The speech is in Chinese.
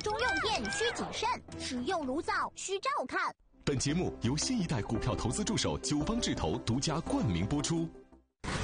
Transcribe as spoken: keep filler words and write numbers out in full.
中用电需谨慎，使用炉灶需照看。 本节目由新一代股票投资助手九方智投独家冠名播出。